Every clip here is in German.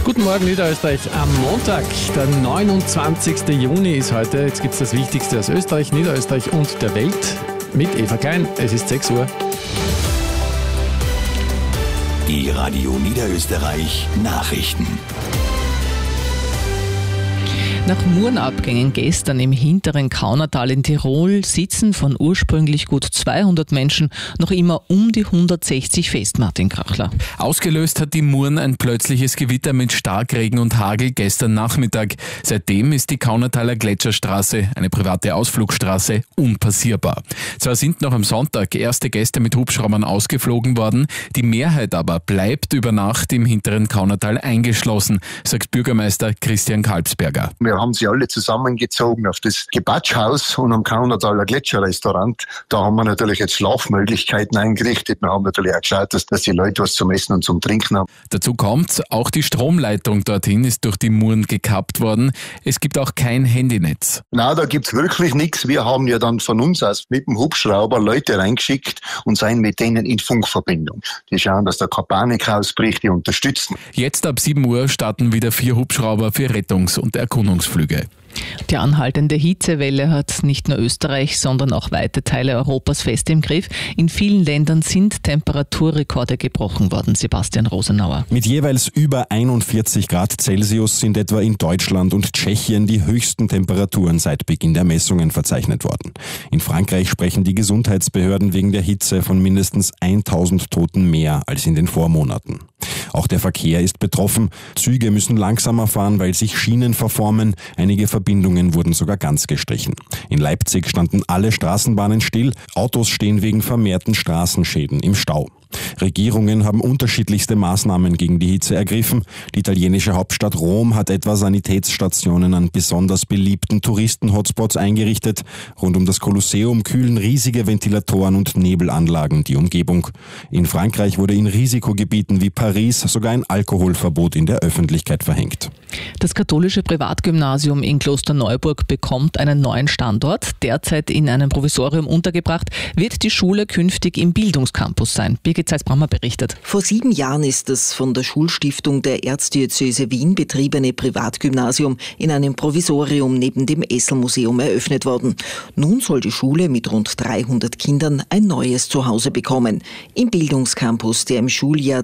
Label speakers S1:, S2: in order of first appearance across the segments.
S1: Guten Morgen Niederösterreich am Montag, der 29. Juni ist heute. Jetzt gibt es das Wichtigste aus Österreich, Niederösterreich und der Welt mit Eva Klein. Es ist 6 Uhr.
S2: Die Radio Niederösterreich Nachrichten.
S3: Nach Murenabgängen gestern im hinteren Kaunertal in Tirol sitzen von ursprünglich gut 200 Menschen noch immer um die 160 fest, Martin Krachler.
S4: Ausgelöst hat die Muren ein plötzliches Gewitter mit Starkregen und Hagel gestern Nachmittag. Seitdem ist die Kaunertaler Gletscherstraße, eine private Ausflugstraße, unpassierbar. Zwar sind noch am Sonntag erste Gäste mit Hubschraubern ausgeflogen worden, die Mehrheit aber bleibt über Nacht im hinteren Kaunertal eingeschlossen, sagt Bürgermeister Christian Kalbsberger.
S5: Wir haben sie alle zusammengezogen auf das Gebatschhaus und am Kaunertaler Gletscherrestaurant. Da haben wir natürlich jetzt Schlafmöglichkeiten eingerichtet. Wir haben natürlich auch geschaut, dass die Leute was zum Essen und zum Trinken haben.
S4: Dazu kommt, auch die Stromleitung dorthin ist durch die Muren gekappt worden. Es gibt auch kein Handynetz.
S5: Nein, da gibt's wirklich nichts. Wir haben ja dann von uns aus mit dem Hubschrauber Leute reingeschickt und seien mit denen in Funkverbindung. Die schauen, dass da keine Panik ausbricht, die unterstützen.
S4: Jetzt ab 7 Uhr starten wieder 4 Hubschrauber für Rettungs- und Erkundungsflüge.
S3: Die anhaltende Hitzewelle hat nicht nur Österreich, sondern auch weite Teile Europas fest im Griff. In vielen Ländern sind Temperaturrekorde gebrochen worden. Sebastian Rosenauer.
S6: Mit jeweils über 41 Grad Celsius sind etwa in Deutschland und Tschechien die höchsten Temperaturen seit Beginn der Messungen verzeichnet worden. In Frankreich sprechen die Gesundheitsbehörden wegen der Hitze von mindestens 1000 Toten mehr als in den Vormonaten. Auch der Verkehr ist betroffen. Züge müssen langsamer fahren, weil sich Schienen verformen. Einige Verbindungen wurden sogar ganz gestrichen. In Leipzig standen alle Straßenbahnen still. Autos stehen wegen vermehrten Straßenschäden im Stau. Regierungen haben unterschiedlichste Maßnahmen gegen die Hitze ergriffen. Die italienische Hauptstadt Rom hat etwa Sanitätsstationen an besonders beliebten Touristen-Hotspots eingerichtet. Rund um das Kolosseum kühlen riesige Ventilatoren und Nebelanlagen die Umgebung. In Frankreich wurde in Risikogebieten wie Paris sogar ein Alkoholverbot in der Öffentlichkeit verhängt.
S3: Das katholische Privatgymnasium in Klosterneuburg bekommt einen neuen Standort. Derzeit in einem Provisorium untergebracht, wird die Schule künftig im Bildungscampus sein. Birgit Zeitz-Brammer berichtet.
S7: Vor 7 Jahren ist das von der Schulstiftung der Erzdiözese Wien betriebene Privatgymnasium in einem Provisorium neben dem Esselmuseum eröffnet worden. Nun soll die Schule mit rund 300 Kindern ein neues Zuhause bekommen. Im Bildungscampus, der im Schuljahr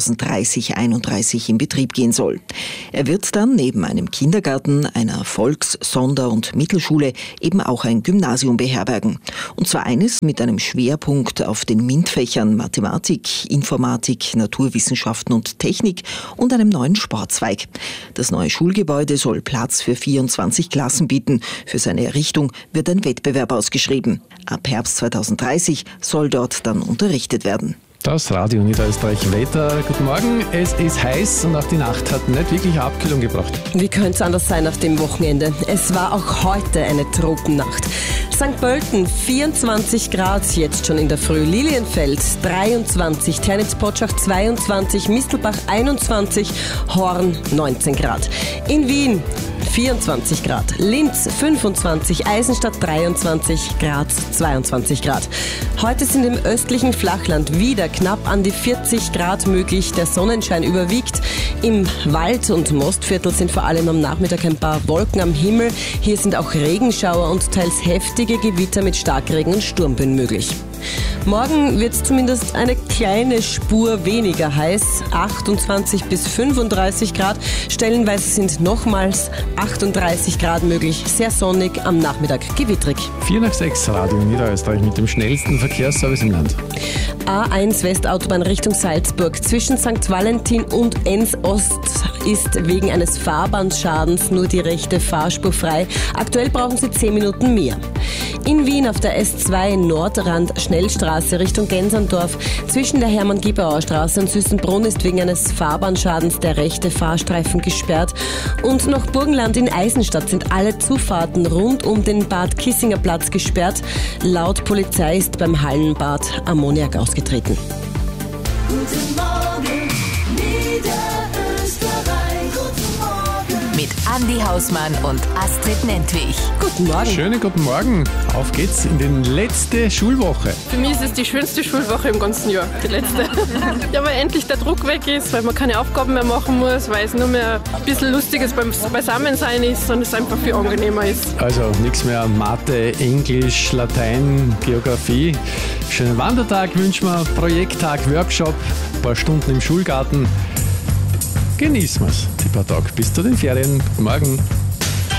S7: 2030/31 in Betrieb gehen soll. Er wird dann neben einem Kindergarten, einer Volks-, Sonder- und Mittelschule eben auch ein Gymnasium beherbergen. Und zwar eines mit einem Schwerpunkt auf den MINT-Fächern Mathematik, Informatik, Naturwissenschaften und Technik und einem neuen Sportzweig. Das neue Schulgebäude soll Platz für 24 Klassen bieten. Für seine Errichtung wird ein Wettbewerb ausgeschrieben. Ab Herbst 2030 soll dort dann unterrichtet werden.
S1: Das Radio Niederösterreich Wetter. Guten Morgen. Es ist heiß und auch die Nacht hat nicht wirklich Abkühlung gebracht.
S8: Wie könnte es anders sein nach dem Wochenende? Es war auch heute eine Tropennacht. St. Pölten 24 Grad, jetzt schon in der Früh. Lilienfeld 23, Ternitz-Potschach 22, Mistelbach 21, Horn 19 Grad. In Wien 24 Grad, Linz 25, Eisenstadt 23, Graz 22 Grad. Heute sind im östlichen Flachland wieder knapp an die 40 Grad möglich. Der Sonnenschein überwiegt. Im Wald- und Mostviertel sind vor allem am Nachmittag ein paar Wolken am Himmel. Hier sind auch Regenschauer und teils heftige Gewitter mit Starkregen und Sturmböen möglich. Morgen wird es zumindest eine kleine Spur weniger heiß, 28 bis 35 Grad. Stellenweise sind nochmals 38 Grad möglich, sehr sonnig, am Nachmittag gewittrig.
S1: 4 nach 6 Radio Niederösterreich mit dem schnellsten Verkehrsservice im Land.
S8: A1 Westautobahn Richtung Salzburg zwischen St. Valentin und Enns Ost ist wegen eines Fahrbahnschadens nur die rechte Fahrspur frei. Aktuell brauchen Sie 10 Minuten mehr. In Wien auf der S2 Nordrand Schnellstraße Richtung Gensandorf zwischen der Hermann-Giebauer Straße und Süßenbrunn ist wegen eines Fahrbahnschadens der rechte Fahrstreifen gesperrt. Und nach Burgenland in Eisenstadt sind alle Zufahrten rund um den Bad Kissinger Platz gesperrt. Laut Polizei ist beim Hallenbad Ammoniak ausgetreten.
S9: Guten Morgen, Niederösterreich. Guten Morgen.
S3: Mit
S9: Andi Hausmann und Astrid Nentwich.
S8: Guten Morgen.
S1: Schönen guten Morgen. Auf geht's in die letzte Schulwoche.
S10: Für mich ist es die schönste Schulwoche im ganzen Jahr, die letzte. Ja, weil endlich der Druck weg ist, weil man keine Aufgaben mehr machen muss, weil es nur mehr ein bisschen Lustiges beim Beisammensein ist und es einfach viel angenehmer ist.
S1: Also nichts mehr Mathe, Englisch, Latein, Geografie. Schönen Wandertag wünschen wir, Projekttag, Workshop, ein paar Stunden im Schulgarten. Genießen wir's, die paar Tage bis zu den Ferien. Guten Morgen.